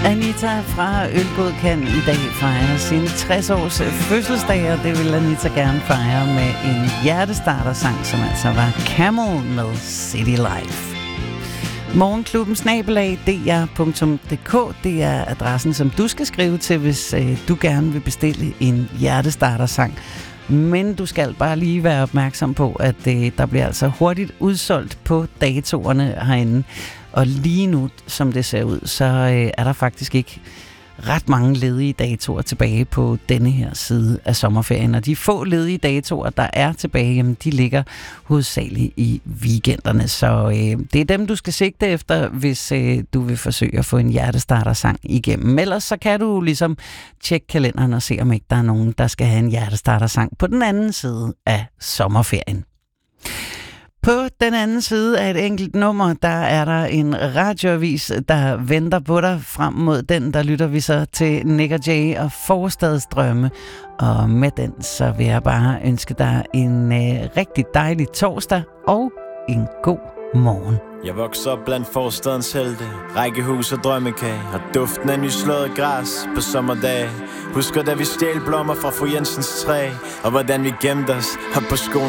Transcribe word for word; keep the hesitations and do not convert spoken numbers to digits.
Anita fra Ølbådkan i dag fejrer sin tres års fødselsdag, og det vil Anita gerne fejre med en hjertestarter-sang, som altså var Camel med City Life. Morgenklubben snabelag d r punktum d k, det er adressen, som du skal skrive til, hvis øh, du gerne vil bestille en hjertestarter-sang. Men du skal bare lige være opmærksom på, at øh, der bliver altså hurtigt udsolgt på datoerne herinde. Og lige nu, som det ser ud, så øh, er der faktisk ikke ret mange ledige datoer tilbage på denne her side af sommerferien. Og de få ledige datoer, der er tilbage, jamen, de ligger hovedsageligt i weekenderne. Så øh, det er dem, du skal sigte efter, hvis øh, du vil forsøge at få en hjertestarter-sang igennem. Ellers så kan du ligesom tjekke kalenderen og se, om ikke der er nogen, der skal have en hjertestarter-sang på den anden side af sommerferien. På den anden side af et enkelt nummer, der er der en radioavis, der venter på dig. Frem mod den, der lytter vi så til Nick og Jay og Forstadsdrømme. Og med den, så vil jeg bare ønske dig en øh, rigtig dejlig torsdag og en god morgen. Jeg vokser op blandt forstadens helte, rækkehus og drømmekage, og duften af nyslået græs på sommerdage. Husker da vi stjal blommer fra fru Jensens træ, og hvordan vi gemte os op på skolen